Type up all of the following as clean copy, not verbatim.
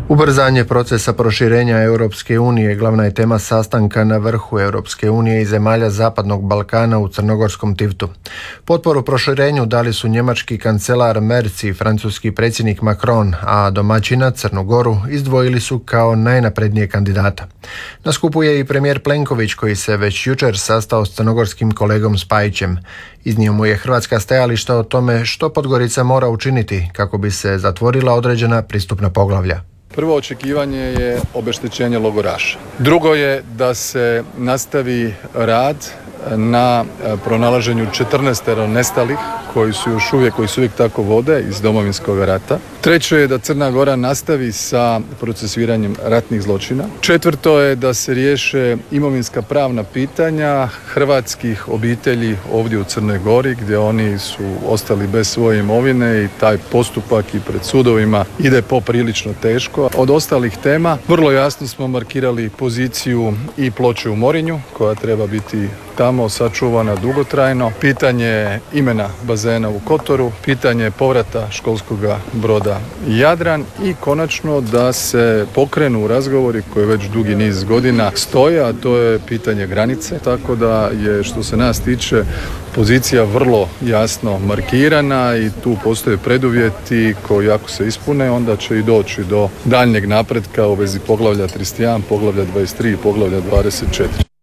Ubrzanje procesa proširenja Europske unije glavna je tema sastanka na vrhu Europske unije i zemalja Zapadnog Balkana u crnogorskom Tivtu. Potporu proširenju dali su njemački kancelar Merz i francuski predsjednik Macron, a domaćina Crnu Goru izdvojili su kao najnaprednije kandidata. Na skupu je i premijer Plenković koji se već jučer sastao s crnogorskim kolegom Spajićem. Iznio mu je hrvatska stajališta o tome što Podgorica mora učiniti kako bi se zatvorila određena pristupna poglavlja. Prvo očekivanje je obeštećenje logoraša. Drugo je da se nastavi rad na pronalaženju 14 nestalih koji su uvijek tako vode iz Domovinskog rata. Treće je da Crna Gora nastavi sa procesuiranjem ratnih zločina. Četvrto je da se riješe imovinska pravna pitanja hrvatskih obitelji ovdje u Crnoj Gori gdje oni su ostali bez svoje imovine i taj postupak i pred sudovima ide poprilično teško. Od ostalih tema vrlo jasno smo markirali poziciju i ploče u Morinju koja treba biti tamo sačuvana dugotrajno, pitanje imena bazena u Kotoru, pitanje povrata školskog broda Jadran i konačno da se pokrenu razgovori koji već dugi niz godina stoje, a to je pitanje granice, tako da je što se nas tiče pozicija vrlo jasno markirana i tu postoje preduvjeti koji ako se ispune onda će i doći do daljnjeg napretka u vezi poglavlja 31, poglavlja 23 i poglavlja 24.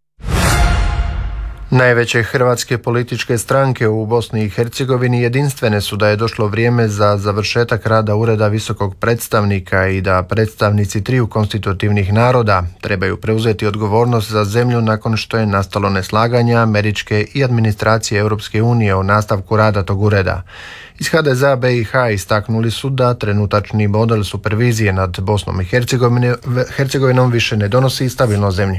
Najveće hrvatske političke stranke u Bosni i Hercegovini jedinstvene su da je došlo vrijeme za završetak rada Ureda visokog predstavnika i da predstavnici triju konstitutivnih naroda trebaju preuzeti odgovornost za zemlju nakon što je nastalo neslaganje američke i administracije Europske unije o nastavku rada tog ureda. Iz HDZ-a BiH istaknuli su da trenutačni model supervizije nad Bosnom i Hercegovinom više ne donosi stabilnost zemlji.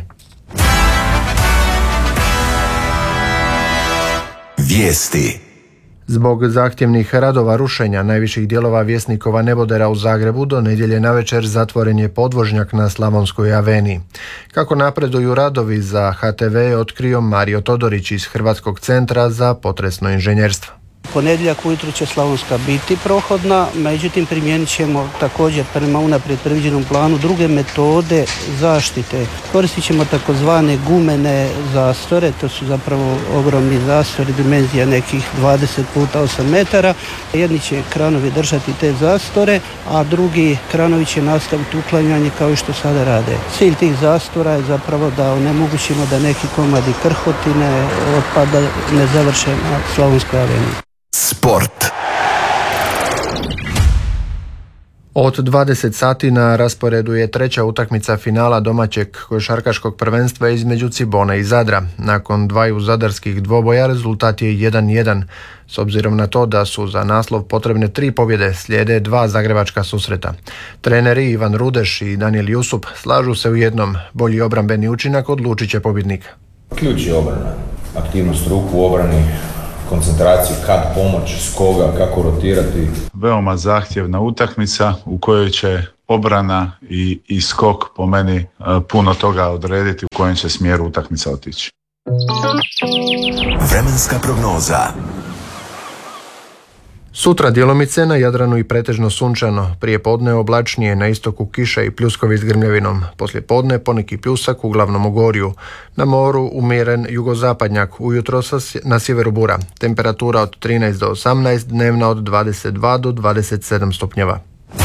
Vijesti. Zbog zahtjevnih radova rušenja najviših dijelova Vjesnikova nebodera u Zagrebu do nedjelje navečer zatvoren je podvožnjak na Slavonskoj aveniji. Kako napreduju radovi za HTV je otkrio Mario Todorić iz Hrvatskog centra za potresno inženjerstvo. Ponedjeljak ujutro će Slavonska biti prohodna, međutim primijenit ćemo također prema unaprijed predviđenom planu druge metode zaštite. Koristit ćemo takozvane gumene zastore, to su zapravo ogromni zastori, dimenzija nekih 20 puta 8 metara. Jedni će kranovi držati te zastore, a drugi kranovi će nastaviti uklanjanje kao i što sada rade. Cilj tih zastora je zapravo da onemogućimo da neki komadi krhotine otpada ne završe na Slavonskoj aveniji. Sport. Od 20 sati na rasporedu je treća utakmica finala domaćeg košarkaškog prvenstva između Cibone i Zadra. Nakon dvaju zadarskih dvoboja rezultat je 1-1. S obzirom na to da su za naslov potrebne 3 pobjede, slijede 2 zagrebačka susreta. Treneri Ivan Rudeš i Daniel Jusup slažu se u jednom: bolji obrambeni učinak odlučit će pobjednika. Ključ je obrana, aktivnost ruku u obrani, koncentraciju, kad pomoć, s koga, kako rotirati. Veoma zahtjevna utakmica u kojoj će obrana i skok po meni puno toga odrediti u kojem će smjeru utakmica otići. Vremenska prognoza. Sutra djelomice, na Jadranu i pretežno sunčano, prije podne oblačnije, na istoku kiša i pljuskovi s grmljavinom, poslije podne poneki pljusak uglavnom u Gorju, na moru umjeren jugozapadnjak, ujutro na sjeveru bura, temperatura od 13 do 18, dnevna od 22 do 27 stupnjeva.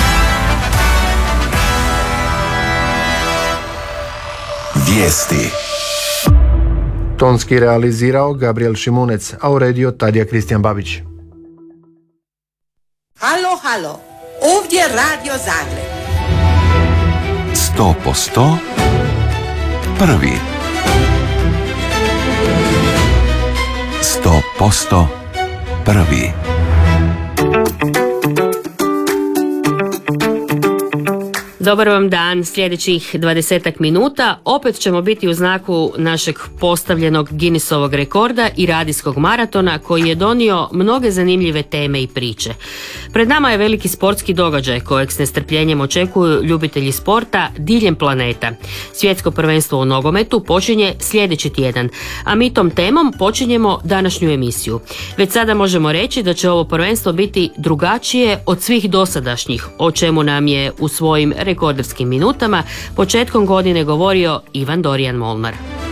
Vijesti. Tonski realizirao Gabriel Šimunec, a uredio Tadija Kristijan Babić. Halo, halo, ovdje Radio Zagreb. 100% prvi. 100% prvi. Dobar vam dan, sljedećih 20 minuta opet ćemo biti u znaku našeg postavljenog Guinnessovog rekorda i radijskog maratona koji je donio mnoge zanimljive teme i priče. Pred nama je veliki sportski događaj kojeg s nestrpljenjem očekuju ljubitelji sporta diljem planeta. Svjetsko prvenstvo u nogometu počinje sljedeći tjedan, a mi tom temom počinjemo današnju emisiju. Već sada možemo reći da će ovo prvenstvo biti drugačije od svih dosadašnjih, o čemu nam je u svojim rekordima rekorderskim minutama početkom godine govorio Ivan Dorijan Molnar.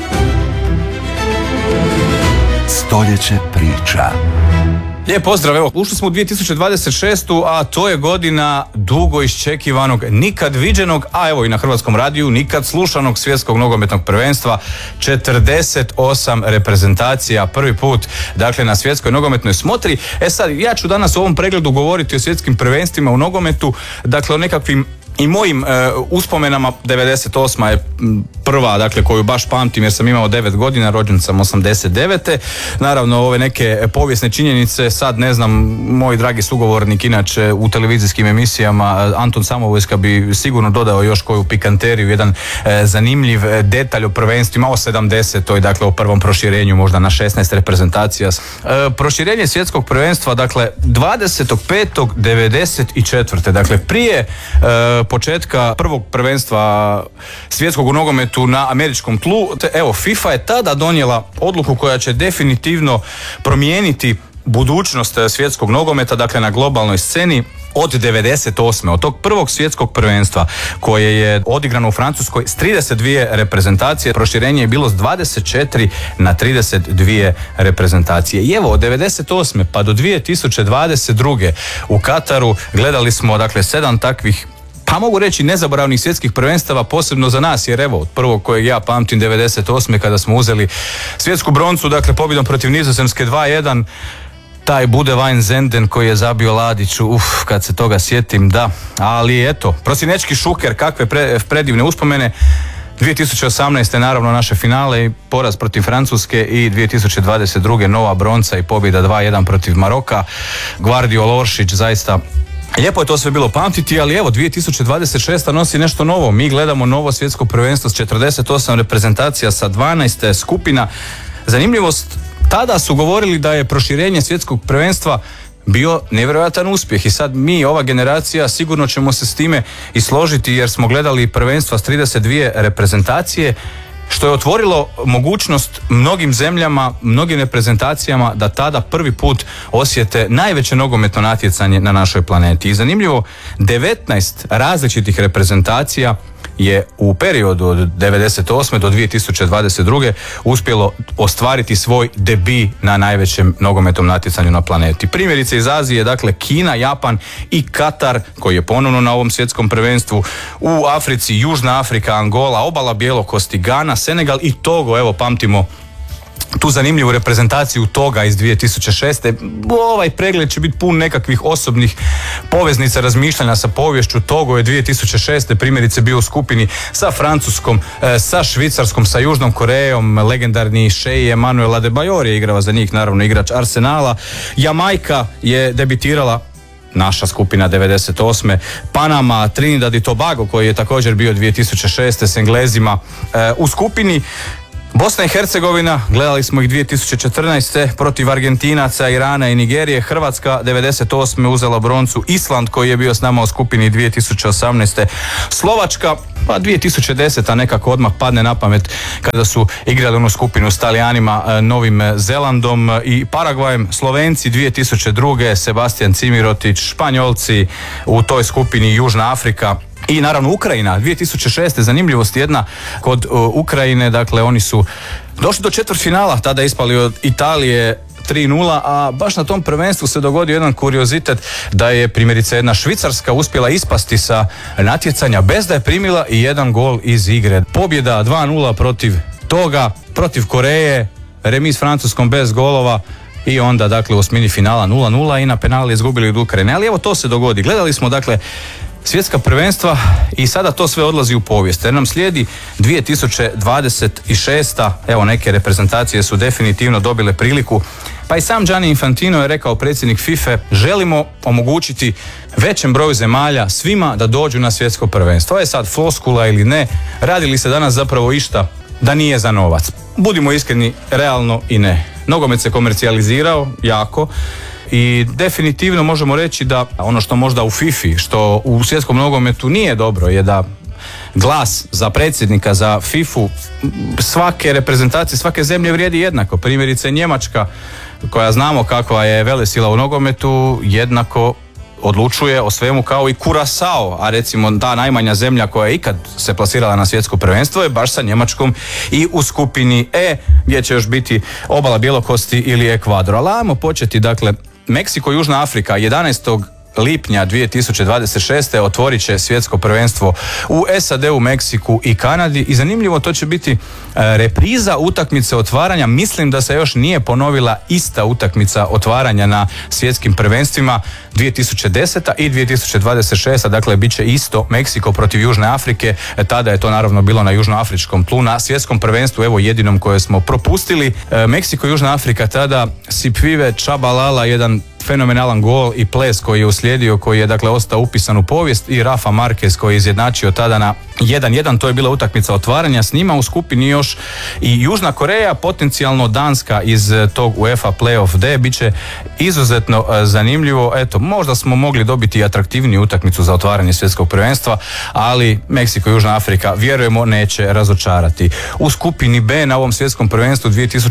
Stoljeće priča. Lijep pozdrav, evo, ušli smo u 2026. a to je godina dugo iščekivanog, nikad viđenog, a evo i na Hrvatskom radiju, nikad slušanog svjetskog nogometnog prvenstva. 48 reprezentacija, prvi put, dakle, na svjetskoj nogometnoj smotri. Sad, ja ću danas u ovom pregledu govoriti o svjetskim prvenstvima u nogometu, dakle, o nekakvim i mojim uspomenama. 98. je prva, dakle, koju baš pamtim jer sam imao 9 godina, rođen sam 89. Naravno, ove neke povijesne činjenice, sad ne znam, moj dragi sugovornik inače u televizijskim emisijama, Anton Samovojska, bi sigurno dodao još koju pikanteriju, jedan zanimljiv detalj o prvenstvima, o 70. dakle, o prvom proširenju možda na 16 reprezentacija. Proširenje svjetskog prvenstva, dakle, 20.5.94. dakle, prije početka prvog prvenstva svjetskog u nogometu na američkom tlu. Evo, FIFA je tada donijela odluku koja će definitivno promijeniti budućnost svjetskog nogometa, dakle, na globalnoj sceni. Od 98. od tog prvog svjetskog prvenstva koje je odigrano u Francuskoj s 32 reprezentacije, proširenje je bilo s 24 na 32 reprezentacije. I evo, od 98. pa do 2022. u Kataru gledali smo, dakle, 7 takvih, pa mogu reći, nezaboravnih svjetskih prvenstava, posebno za nas, jer evo, od prvog kojeg ja pamtim, 98. kada smo uzeli svjetsku broncu, dakle, pobjedom protiv Nizozemske 2-1, taj Budewijn Zenden koji je zabio Ladiću, kad se toga sjetim, da. Ali eto, prosinečki Šuker, kakve predivne uspomene. 2018. naravno naše finale i poraz protiv Francuske, i 2022. nova bronca i pobjeda 2-1 protiv Maroka. Gvardiol, Oršić, zaista lijepo je to sve bilo pamtiti, ali evo, 2026. nosi nešto novo. Mi gledamo novo svjetsko prvenstvo s 48 reprezentacija sa 12 skupina. Zanimljivost, tada su govorili da je proširenje svjetskog prvenstva bio nevjerojatan uspjeh i sad mi, ova generacija, sigurno ćemo se s time i složiti jer smo gledali prvenstva s 32 reprezentacije, što je otvorilo mogućnost mnogim zemljama, mnogim reprezentacijama da tada prvi put osjete najveće nogometno natjecanje na našoj planeti. I zanimljivo, 19 različitih reprezentacija je u periodu od 98. do 2022. uspjelo ostvariti svoj debi na najvećem nogometnom natjecanju na planeti. Primjerice iz Azije, dakle, Kina, Japan i Katar, koji je ponovno na ovom svjetskom prvenstvu. U Africi, Južna Afrika, Angola, Obala Bjelokosti, Gana, Senegal i Togo. Evo, pamtimo tu zanimljivu reprezentaciju Toga iz 2006. Ovaj pregled će biti pun nekakvih osobnih poveznica, razmišljanja sa poviješću. Togo je 2006. primjerice bio u skupini sa Francuskom, sa Švicarskom, sa Južnom Korejom, legendarni Šeji Emanuel Adebayor je igrao za njih, naravno igrač Arsenala. Jamajka je debitirala, naša skupina 98. Panama, Trinidad i Tobago koji je također bio 2006. s Englezima u skupini. Bosna i Hercegovina, gledali smo ih 2014. protiv Argentinaca, Irana i Nigerije. Hrvatska 98. uzela broncu. Island koji je bio s nama u skupini 2018. Slovačka, pa 2010. nekako odmah padne na pamet kada su igrali onu skupinu s Talijanima, Novim Zelandom i Paragvajem. Slovenci 2002. Sebastian Cimirotić, Španjolci u toj skupini, Južna Afrika. I naravno Ukrajina, 2006. zanimljivost jedna kod Ukrajine, dakle, oni su došli do četvrtfinala, tada ispali od Italije 3-0, a baš na tom prvenstvu se dogodio jedan kuriozitet da je primjerice jedna Švicarska uspjela ispasti sa natjecanja bez da je primila i jedan gol iz igre. Pobjeda 2-0 protiv Toga, protiv Koreje, remis s Francuskom bez golova i onda, dakle, u osmini finala 0-0 i na penali izgubili od Ukrajine. Ali evo, to se dogodi. Gledali smo, dakle, svjetska prvenstva i sada to sve odlazi u povijest. Jer nam slijedi 2026. Evo, neke reprezentacije su definitivno dobile priliku. Pa i sam Gianni Infantino je rekao, predsjednik FIFA, želimo omogućiti većem broju zemalja svima da dođu na svjetsko prvenstvo. To je sad floskula ili ne, radi li se danas zapravo išta da nije za novac? Budimo iskreni, realno i ne. Nogomet se komercijalizirao jako i definitivno možemo reći da ono što možda u FIFA, što u svjetskom nogometu nije dobro, je da glas za predsjednika, za FIFA svake reprezentacije, svake zemlje vrijedi jednako. Primjerice Njemačka, koja znamo kakva je velesila u nogometu, jednako odlučuje o svemu kao i Curaçao, a recimo ta najmanja zemlja koja je ikad se plasirala na svjetsko prvenstvo je baš sa Njemačkom i u skupini E, gdje će još biti Obala Bjelokosti ili Ekvador. Ali ajmo početi, dakle, Meksiko, Južna Afrika, 11. lipnja 2026. otvorit će svjetsko prvenstvo u SAD-u, Meksiku i Kanadi i zanimljivo, to će biti repriza utakmice otvaranja. Mislim da se još nije ponovila ista utakmica otvaranja na svjetskim prvenstvima 2010. i 2026. Dakle, bit će isto Meksiko protiv Južne Afrike. Tada je to naravno bilo na južnoafričkom tlu, na svjetskom prvenstvu, evo jedinom koje smo propustili. Meksiko, Južna Afrika, tada Sipive Chabalala, jedan fenomenalan gol i ples koji je uslijedio, koji je dakle ostao upisan u povijest, i Rafa Marquez koji je izjednačio tada na 1-1, to je bila utakmica otvaranja. S njima u skupini još i Južna Koreja, potencijalno Danska iz tog UEFA Playoff D. Biće izuzetno zanimljivo. Eto, možda smo mogli dobiti atraktivniju utakmicu za otvaranje svjetskog prvenstva, ali Meksiko i Južna Afrika, vjerujemo, neće razočarati. U skupini B na ovom svjetskom prvenstvu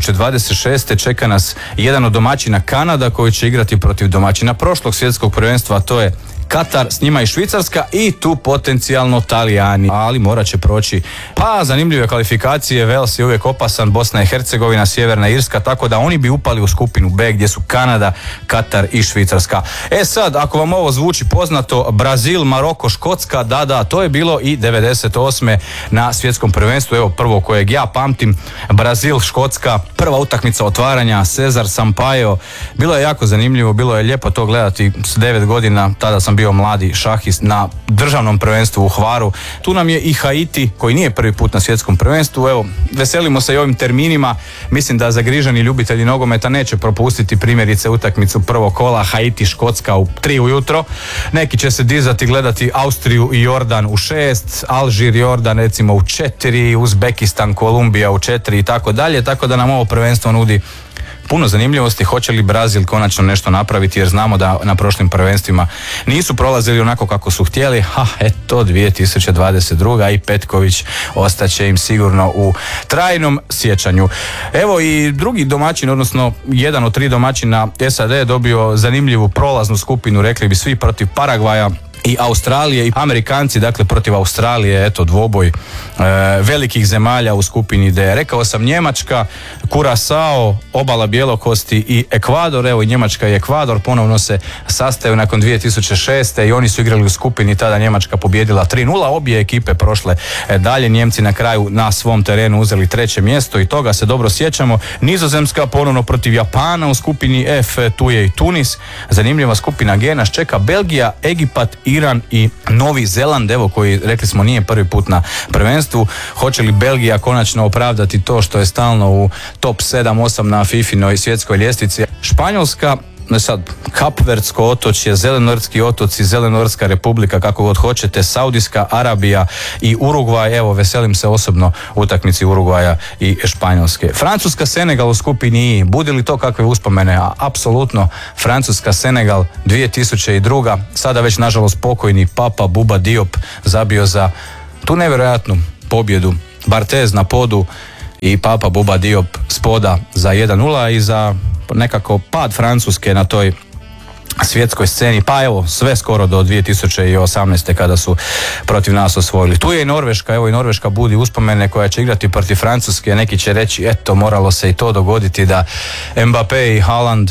2026. čeka nas jedan od domaćina, Kanada, koji će igrati protiv domaćina prošlog svjetskog prvenstva, a to je Katar, s njima i Švicarska, i tu potencijalno Talijani, ali morat će proći zanimljive kvalifikacije. Wales je uvijek opasan, Bosna i Hercegovina, Sjeverna Irska, tako da oni bi upali u skupinu B gdje su Kanada, Katar i Švicarska. Sad, ako vam ovo zvuči poznato, Brazil, Maroko, Škotska, da, to je bilo i 98. na svjetskom prvenstvu, evo prvo kojeg ja pamtim, Brazil, Škotska, prva utakmica otvaranja, Cesar Sampaio, bilo je jako zanimljivo, bilo je lijepo to gledati s 9 godina, tada sam bio mladi šahist na državnom prvenstvu u Hvaru. Tu nam je i Haiti, koji nije prvi put na svjetskom prvenstvu. Evo, veselimo se i ovim terminima. Mislim da zagriženi ljubitelji nogometa neće propustiti primjerice utakmicu prvog kola Haiti, Škotska u 3 ujutro. Neki će se dizati gledati Austriju i Jordan u 6, Alžir, Jordan recimo u 4, Uzbekistan, Kolumbija u 4 i tako dalje. Tako da nam ovo prvenstvo nudi puno zanimljivosti. Hoće li Brazil konačno nešto napraviti, jer znamo da na prošlim prvenstvima nisu prolazili onako kako su htjeli. Eto, 2022. i Petković ostaće im sigurno u trajnom sjećanju. Evo i drugi domaćin, odnosno jedan od 3 domaćina, SAD je dobio zanimljivu prolaznu skupinu, rekli bi svi, protiv Paragvaja i Australije, i Amerikanci dakle protiv Australije, eto dvoboj velikih zemalja u skupini D. Rekao sam Njemačka, Curaçao, Obala Bjelokosti i Ekvador. Evo i Njemačka i Ekvador ponovno se sastaju nakon 2006. i oni su igrali u skupini, tada Njemačka pobijedila 3-0, obje ekipe prošle dalje, Njemci na kraju na svom terenu uzeli 3. mjesto i toga se dobro sjećamo. Nizozemska ponovno protiv Japana u skupini F, tu je i Tunis. Zanimljiva skupina G nas čeka Belgija, Egipat, Iran i Novi Zeland, evo koji, rekli smo, nije prvi put na prvenstvu. Hoće li Belgija konačno opravdati to što je stalno u top 7-8 na FIFInoj svjetskoj ljestvici? Španjolska, sad Kapverdsko otočje, Zelenortski otoci, Zelenortska republika, kako god hoćete, Saudijska Arabija i Urugvaj. Evo, veselim se osobno utakmici Urugvaja i Španjolske. Francuska, Senegal u skupini I. Budi li to kakve uspomene? Apsolutno. Francuska, Senegal 2002. Sada već nažalost pokojni Papa Bouba Diop zabio za tu nevjerojatnu pobjedu Barthez na podu i Papa Bouba Diop s poda za 1-0 i za nekako pad Francuske na toj svjetskoj sceni, pa evo sve skoro do 2018. kada su protiv nas osvojili. Tu je i Norveška, evo i Norveška budi uspomene, koja će igrati protiv Francuske. Neki će reći, eto, moralo se i to dogoditi da Mbappé i Haaland,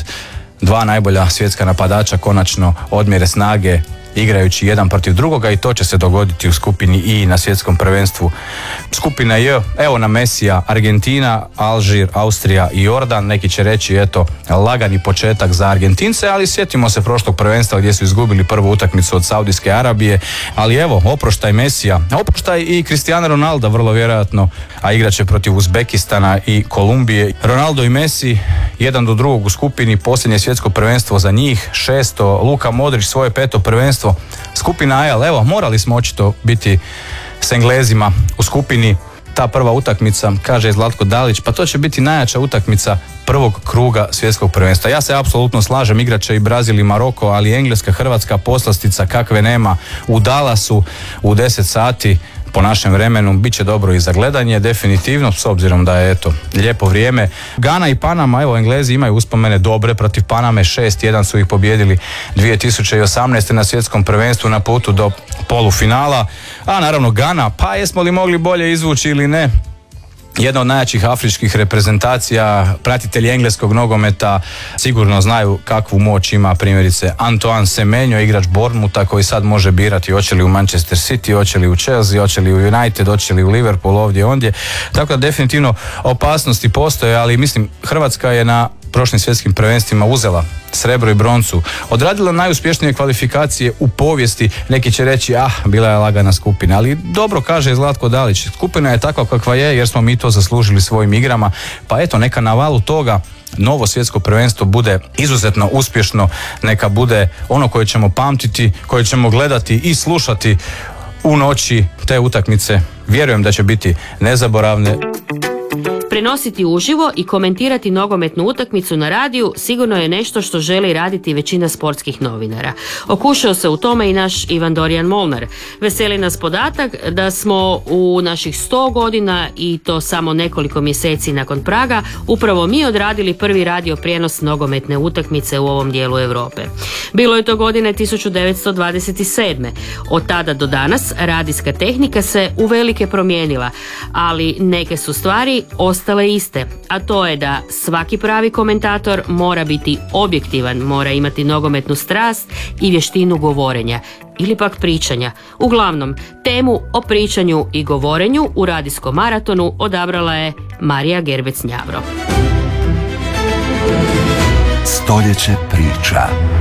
2 najbolja svjetska napadača, konačno odmjere snage igrajući jedan protiv drugoga, i to će se dogoditi u skupini I na svjetskom prvenstvu. Skupina J, evo na Mesija, Argentina, Alžir, Austrija i Jordan. Neki će reći, eto, lagani početak za Argentince, ali sjetimo se prošlog prvenstva gdje su izgubili prvu utakmicu od Saudijske Arabije, ali evo, oproštaj Mesija, oproštaj i Cristiano Ronaldo vrlo vjerojatno, a igraće protiv Uzbekistana i Kolumbije. Ronaldo i Messi, jedan do drugog u skupini, posljednje svjetsko prvenstvo za njih, 6. Luka Modrić svoje 5. prvenstvo. Skupina AL, evo, morali smo očito biti s Englezima u skupini. Ta prva utakmica, kaže Zlatko Dalić, pa to će biti najjača utakmica prvog kruga svjetskog prvenstva. Ja se apsolutno slažem, igraće i Brazil i Maroko, ali Engleska, Hrvatska poslastica kakve nema u Dallasu u 10 sati. po našem vremenu, bit će dobro i za gledanje, definitivno, s obzirom da je eto lijepo vrijeme. Gana i Panama, evo Englezi imaju uspomene dobre protiv Paname, 6-1 su ih pobijedili 2018. na svjetskom prvenstvu na putu do polufinala, a naravno Gana, pa jesmo li mogli bolje izvući ili ne? Jedna od najjačih afričkih reprezentacija, pratitelji engleskog nogometa sigurno znaju kakvu moć ima primjerice Antoine Semenyo, igrač Bournemoutha koji sad može birati hoće li u Manchester City, hoće li u Chelsea, hoće li u United, hoće li u Liverpool, ovdje ondje. Tako da definitivno opasnosti postoje, ali mislim Hrvatska je na prošlim svjetskim prvenstvima uzela srebro i broncu, odradila najuspješnije kvalifikacije u povijesti. Neki će reći, bila je lagana skupina, ali dobro kaže Zlatko Dalić, skupina je takva kakva je jer smo mi to zaslužili svojim igrama, pa eto neka na valu toga novo svjetsko prvenstvo bude izuzetno uspješno, neka bude ono koje ćemo pamtiti, koje ćemo gledati i slušati u noći te utakmice. Vjerujem da će biti nezaboravne. Prenositi uživo i komentirati nogometnu utakmicu na radiju sigurno je nešto što želi raditi većina sportskih novinara. Okušao se u tome i naš Ivan Dorijan Molnar. Veseli nas podatak da smo u naših 100 godina i to samo nekoliko mjeseci nakon Praga upravo mi odradili prvi radio prijenos nogometne utakmice u ovom dijelu Europe. Bilo je to godine 1927. Od tada do danas radijska tehnika se uvelike promijenila, ali neke su stvari ostale iste, a to je da svaki pravi komentator mora biti objektivan, mora imati nogometnu strast i vještinu govorenja ili pak pričanja. Uglavnom, temu o pričanju i govorenju u radijskom maratonu odabrala je Marija Gerbec-Njavro. Stoljeće priča.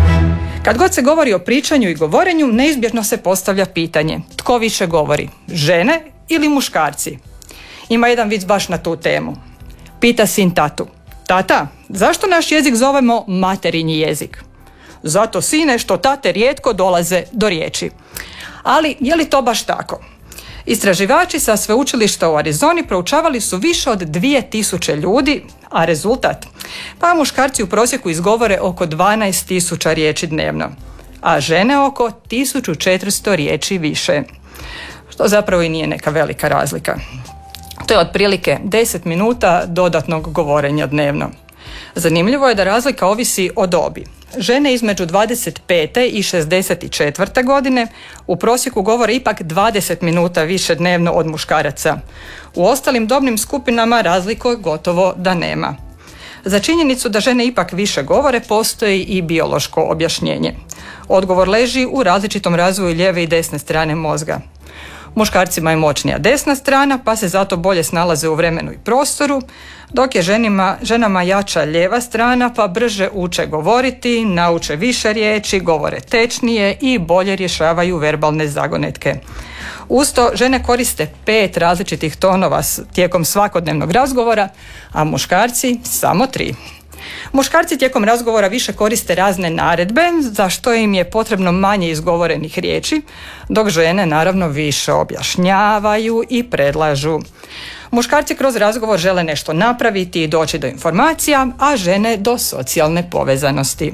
Kad god se govori o pričanju i govorenju, neizbježno se postavlja pitanje: tko više govori, žene ili muškarci? Ima jedan vic baš na tu temu. Pita sin tatu: tata, zašto naš jezik zovemo materinji jezik? Zato, sine, što tate rijetko dolaze do riječi. Ali je li to baš tako? Istraživači sa sveučilišta u Arizoni proučavali su više od 2000 ljudi, a rezultat? Pa muškarci u prosjeku izgovore oko 12.000 riječi dnevno, a žene oko 1400 riječi više. Što zapravo i nije neka velika razlika. To je otprilike 10 minuta dodatnog govorenja dnevno. Zanimljivo je da razlika ovisi o dobi. Žene između 25. i 64. godine u prosjeku govore ipak 20 minuta više dnevno od muškaraca. U ostalim dobnim skupinama razlike gotovo da nema. Za činjenicu da žene ipak više govore postoji i biološko objašnjenje. Odgovor leži u različitom razvoju lijeve i desne strane mozga. Muškarcima je moćnija desna strana, pa se zato bolje snalaze u vremenu i prostoru, dok je ženama jača lijeva strana, pa brže uče govoriti, nauče više riječi, govore tečnije i bolje rješavaju verbalne zagonetke. Uz to, žene koriste 5 različitih tonova tijekom svakodnevnog razgovora, a muškarci samo 3. Muškarci tijekom razgovora više koriste razne naredbe, za što im je potrebno manje izgovorenih riječi, dok žene naravno više objašnjavaju i predlažu. Muškarci kroz razgovor žele nešto napraviti i doći do informacija, a žene do socijalne povezanosti.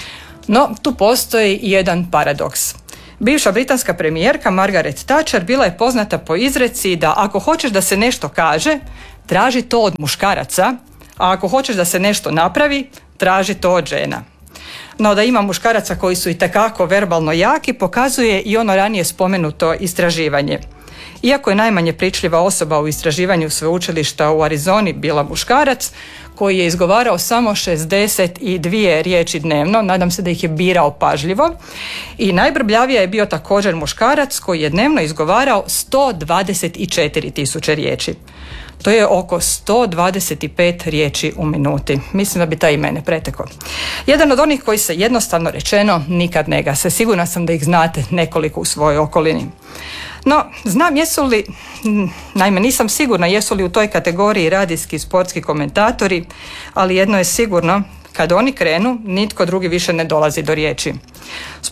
No, tu postoji jedan paradoks. Bivša britanska premijerka Margaret Thatcher bila je poznata po izreci da ako hoćeš da se nešto kaže, traži to od muškaraca, a ako hoćeš da se nešto napravi, traži to od žena. No, da ima muškaraca koji su itekako verbalno jaki pokazuje i ono ranije spomenuto istraživanje. Iako je najmanje pričljiva osoba u istraživanju sveučilišta u Arizoni bila muškarac, koji je izgovarao samo 62 riječi dnevno, nadam se da ih je birao pažljivo, i najbrbljavija je bio također muškarac koji je dnevno izgovarao 124.000 riječi. To je oko 125 riječi u minuti. Mislim da bi taj i mene pretekao. Jedan od onih koji se jednostavno rečeno nikad ne gase. Sigurna sam da ih znate nekoliko u svojoj okolini. No, znam nisam sigurna jesu li u toj kategoriji radijski i sportski komentatori, ali jedno je sigurno, kad oni krenu, nitko drugi više ne dolazi do riječi.